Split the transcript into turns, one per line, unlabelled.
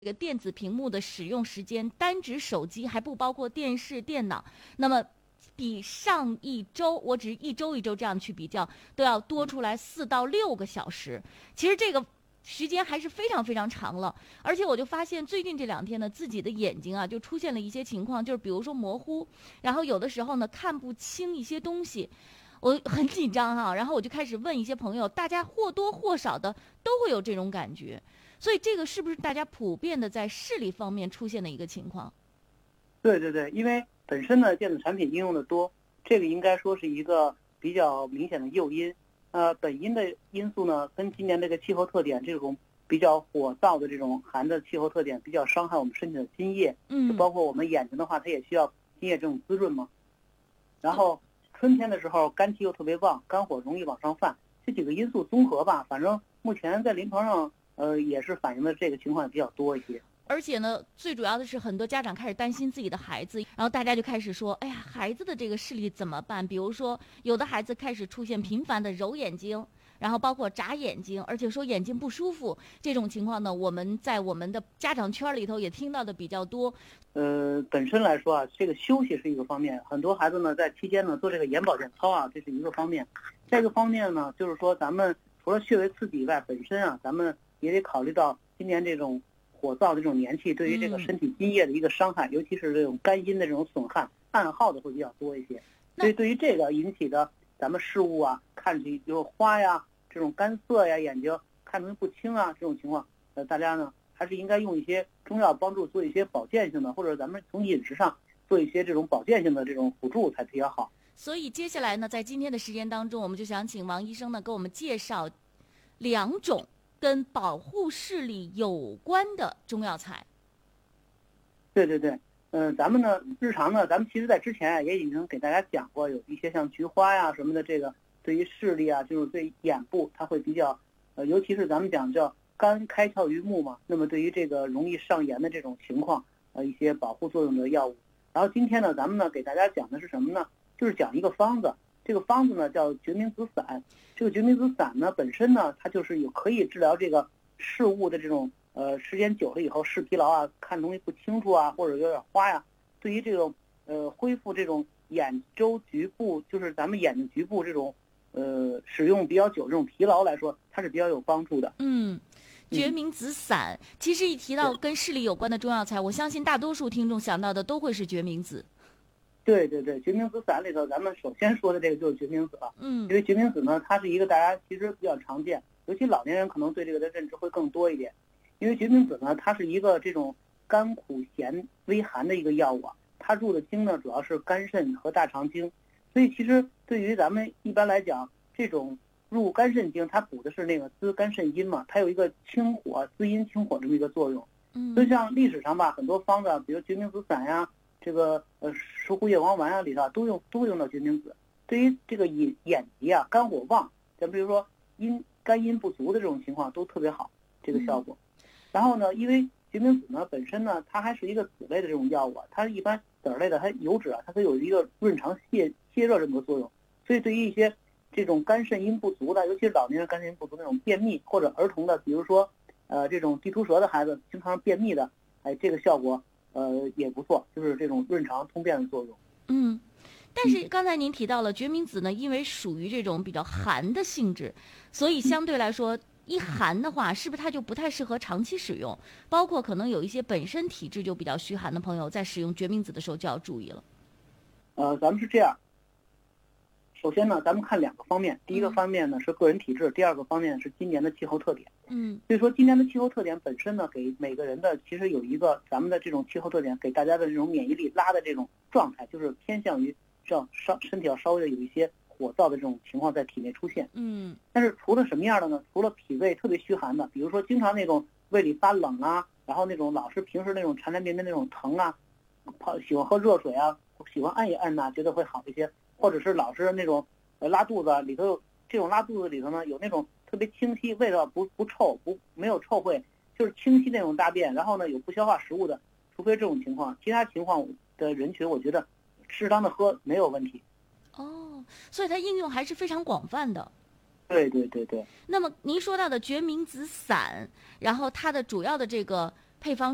这个电子屏幕的使用时间，单指手机还不包括电视、电脑，那么比上一周，我只是一周一周这样去比较，都要多出来4到6个小时。其实这个时间还是非常非常长了，而且我就发现最近这2天呢，自己的眼睛啊就出现了一些情况，就是比如说模糊，然后有的时候呢看不清一些东西。我很紧张哈，然后我就开始问一些朋友，大家或多或少的都会有这种感觉，所以这个是不是大家普遍的在视力方面出现的一个情况？
对对对，因为本身呢电子产品应用的多，这个应该说是一个比较明显的诱因。本因的因素呢，跟今年这个气候特点，这种比较火燥的这种寒的气候特点，比较伤害我们身体的津液。就包括我们眼睛的话，它也需要津液这种滋润嘛。然后春天的时候，肝气又特别旺，肝火容易往上泛，这几个因素综合吧，反正目前在临床上，也是反映的这个情况也比较多一些。
而且呢，最主要的是很多家长开始担心自己的孩子，然后大家就开始说，哎呀，孩子的这个视力怎么办？比如说，有的孩子开始出现频繁的揉眼睛，然后包括眨眼睛，而且说眼睛不舒服，这种情况呢，我们在我们的家长圈里头也听到的比较多。
本身来说啊，这个休息是一个方面，很多孩子呢在期间呢做这个眼保健操啊，这是一个方面。这个方面呢，就是说咱们除了穴位刺激以外，本身啊，咱们也得考虑到今年这种火燥的这种年气对于这个身体津液的一个伤害，尤其是这种肝阴的这种损害，暗耗的会比较多一些。所以对于这个引起的咱们视物啊，看上去就是花呀，这种干涩呀，眼睛看东西不清啊，这种情况，大家呢还是应该用一些中药帮助做一些保健性的，或者咱们从饮食上做一些这种保健性的这种辅助才比较好。
所以接下来呢，在今天的时间当中，我们就想请王医生呢给我们介绍2种跟保护视力有关的中药材。
对对对，咱们呢日常呢，咱们其实在之前啊也已经给大家讲过，有一些像菊花呀什么的，这个对于视力啊，就是对眼部它会比较，尤其是咱们讲叫肝开窍于目嘛，那么对于这个容易上炎的这种情况，一些保护作用的药物。然后今天呢，咱们呢给大家讲的是什么呢？就是讲一个方子，这个方子呢叫决明子散。这个决明子散呢本身呢，它就是有可以治疗这个视物的这种时间久了以后视疲劳啊，看东西不清楚啊，或者有点花呀，对于这种恢复这种眼周局部，就是咱们眼睛局部这种使用比较久这种疲劳来说，它是比较有帮助的。
决明子散，其实一提到跟视力有关的中药材，我相信大多数听众想到的都会是决明子。
对对对，决明子散里头，咱们首先说的这个就是决明子了。因为决明子呢，它是一个大家其实比较常见，尤其老年人可能对这个的认知会更多一点。因为决明子呢，它是一个这种甘苦咸微寒的一个药物啊，它入的经呢主要是肝肾和大肠经，所以其实对于咱们一般来讲，这种入肝肾经，它补的是那个滋肝肾阴嘛，它有一个清火滋阴清火这么一个作用。所以像历史上吧，很多方子，比如决明子散呀，这个石斛叶黄丸啊里头都用到决明子。对于这个眼疾啊，肝火旺，咱比如说肝阴不足的这种情况都特别好，这个效果。然后呢，因为决明子呢本身呢，它还是一个子类的这种药物啊，它一般籽类的它油脂啊，它会有一个润肠泻热这么个作用，所以对于一些这种肝肾阴不足的，尤其是老年人肝肾阴不足那种便秘，或者儿童的，比如说这种地图舌的孩子经常便秘的，这个效果也不错，就是这种润肠通便的作用。
但是刚才您提到了决明子呢，因为属于这种比较寒的性质，所以相对来说一寒的话，是不是它就不太适合长期使用？包括可能有一些本身体质就比较虚寒的朋友，在使用决明子的时候就要注意了。
咱们是这样，首先呢，咱们看2个方面，第一个方面呢是个人体质，第2个方面是今年的气候特点。所以说今年的气候特点本身呢，给每个人的其实有一个咱们的这种气候特点，给大家的这种免疫力拉的这种状态，就是偏向于身体要稍微的有一些火燥的这种情况在体内出现。但是除了什么样的呢？除了脾胃特别虚寒的，比如说经常那种胃里发冷啊，然后那种老是平时那种缠绵的那种疼啊，喜欢喝热水啊，喜欢按一按呐，觉得会好一些。或者是老是那种拉肚子里头，这种拉肚子里头呢有那种特别清晰，味道不臭，没有臭味，就是清晰那种大便，然后呢有不消化食物的，除非这种情况，其他情况的人群我觉得适当的喝没有问题。
所以它应用还是非常广泛的。
对对对对。
那么您说到的决明子散，然后它的主要的这个配方